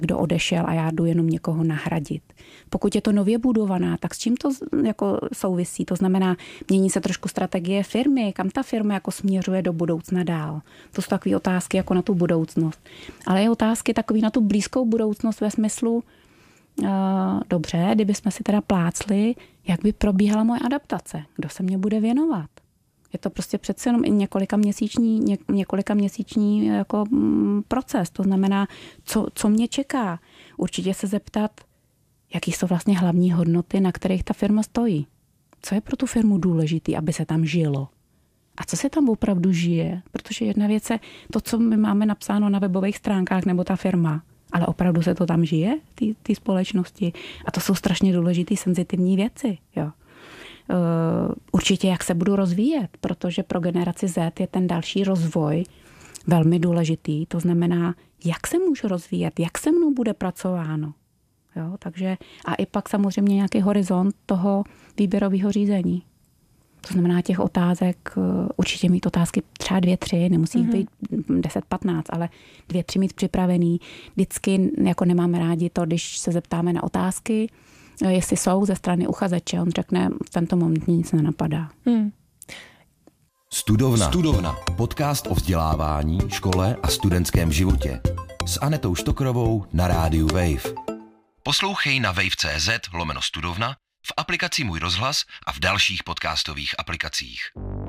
kdo odešel a já jdu jenom někoho nahradit. Pokud je to nově budovaná, tak s čím to jako souvisí? To znamená, mění se trošku strategie firmy, kam ta firma jako směřuje do budoucna dál. To jsou takové otázky jako na tu budoucnost. Ale je otázky takový na tu blízkou budoucnost ve smyslu, dobře, kdybychom si teda plácli, jak by probíhala moje adaptace, kdo se mě bude věnovat. Je to prostě přece jenom i několika měsíční jako proces. To znamená, co mě čeká. Určitě se zeptat, jaký jsou vlastně hlavní hodnoty, na kterých ta firma stojí. Co je pro tu firmu důležitý, aby se tam žilo? A co se tam opravdu žije? Protože jedna věc je to, co my máme napsáno na webových stránkách nebo ta firma. Ale opravdu se to tam žije, ty společnosti. A to jsou strašně důležité senzitivní věci. Jo. Určitě, jak se budu rozvíjet, protože pro generaci Z je ten další rozvoj velmi důležitý. To znamená, jak se můžu rozvíjet, jak se mnou bude pracováno. Jo, takže a i pak samozřejmě nějaký horizont toho výběrového řízení. To znamená těch otázek, určitě mít otázky třeba 2, 3, nemusí jich být 10, 15, ale 2, 3 mít připravený. Vždycky jako nemáme rádi to, když se zeptáme na otázky, jestli jsou ze strany uchazeče. On řekne, v tento moment nic nenapadá. Studovna. Podcast o vzdělávání, škole a studentském životě. S Anetou Štokrovou na rádiu Wave. Poslouchej na wave.cz/studovna, v aplikaci Můj rozhlas a v dalších podcastových aplikacích.